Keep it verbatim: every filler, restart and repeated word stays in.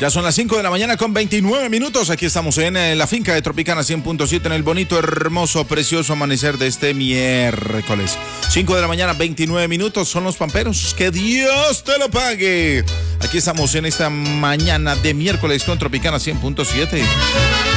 Ya son las cinco de la mañana con veintinueve minutos. Aquí estamos en eh, la finca de Tropicana cien punto siete en el bonito, hermoso, precioso amanecer de este miércoles. cinco de la mañana, veintinueve minutos. Son los pamperos. Que Dios te lo pague. Aquí estamos en esta mañana de miércoles con Tropicana cien punto siete.